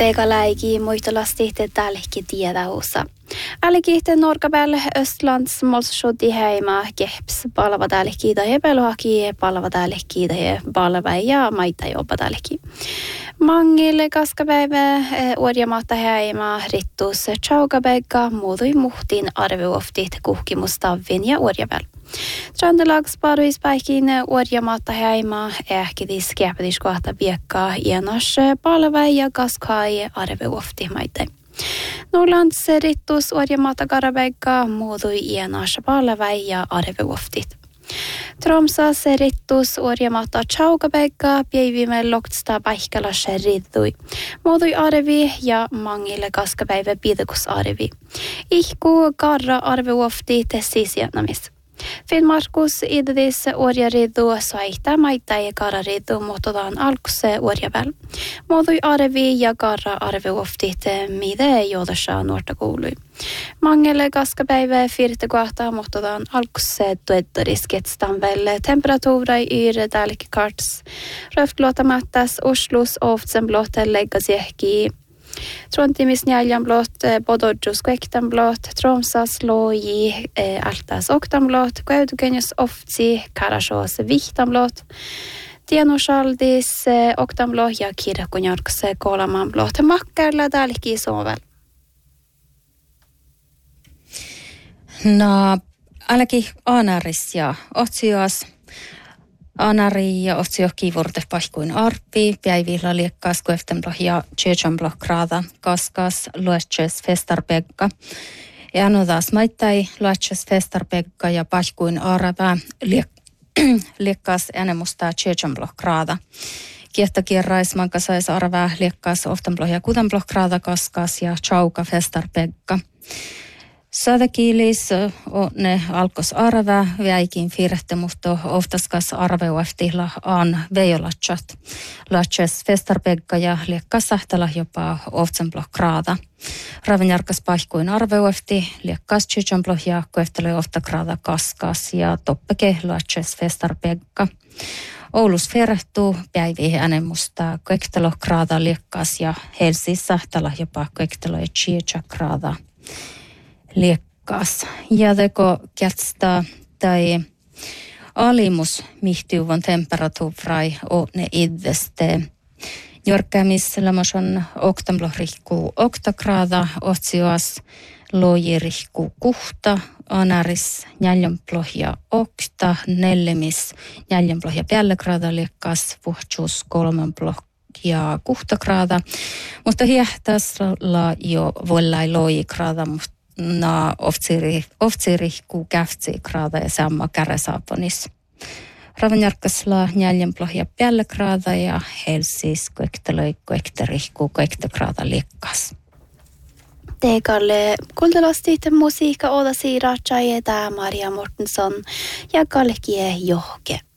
Tega läiki muistolasti tälläkin tiedaussa. Älkihte Norkabäl Östlands molsoddi heima keps palva tälläkin tai pelohaki palva tälläkin tai palva ja maita jopa tälläkin. Mangille kaskapäivä orjamatta heima rittus chaugabegga muutui muhtin arveoftit kuhkimustavin ja orjabäl. Trandelags paruispäikin orjamatta heima ehkidis käpätis kohta piekkaa ienas palva ja kaskai arveofti maita. Norlands rittus orjamatta karabegga muutui ienas palva ja arveoftit. Tromsas rittus orjamatta chaugabegga päivimme loktsta päihkälas riddui. Muutui arvi ja mangille kaskapäivä pidekus arvi. Ihku karra arveofti tessis jätnamis. Finnmarkus idedis orjariddu saita maita ja karariddu muototaan alkuse orjaväl. Muutui arvi ja karra arveoftit mide joodassa nuorta kuului. Mangelle kaskapäivä firte kohta muototaan alkuse tuettarisketstan väl temperatuura yr dälkikarts. Röftluotamattas Oslus oftsenblått läggasjähki. Trontimis näljanblått, bododjus kuektanblått, Tromsas loji altas oktanblått, Kaudukenjus oftsi karasjos vihtanblått, Tienoshaldis oktanblått ja Kirkunjorks kolamanblått. Makkarla tälki sovel. No, ainakin Anaris ja Otsios. Anari ja otsio kiivurte paikkuin arpi, päivillä liekkaas kueftenbloh ja tjejanbloh kraada, kaskas luetses festarbegga. Ja anudas maittai luetses festarbegga ja paikkuin arava liekkaas enemusta tjejanbloh kraada. Kiehtakierrais mankasais arva liekkaas oftenbloh ja kutenbloh kraada kaskas ja chauka festarbegga. Sadakiilis ne alkos arve, väikin firte, mutta oftaskas arveuaftilla on veiolatsat. Latses festarbegga ja liekkas sahtala jopa oftsenbloh kraada. Ravenjarkas paikkuin arveuafti, liekkas tjitjanbloh ja koeftelu oftakraada kaskas ja toppeke latses festarbegga. Oulus ferehtuu päivi enemusta koektelu kraada liekkas ja Helsis sahtala jopa koektelu ja tjitjakraada. Liekkaas. Ja teko kätstä tai alimus mihtiuvon temperatuurai on ne idveste. Jorkkäämislämos on oktanblohrihku oktakraada, otsioas lojirihku kuhta, anaris näljanbloh ja okta, nellemis näljanbloh ja päällekraada liekkaas, vuhtsuus kolmanbloh ja kuhtakraada. Mutta hiehtäsellä jo voillai lojikraada, mutta na oftsiri ku käftsi kraada ja samma käresaaponis. Ravenjarkasla näljanbloh ja päällekraada ja Helsis koekteloi koekterihku koektekraada liekkas. Tegalle kultalastit musiikka odasi ratsai ja Maria Mortensson ja kalkie johke.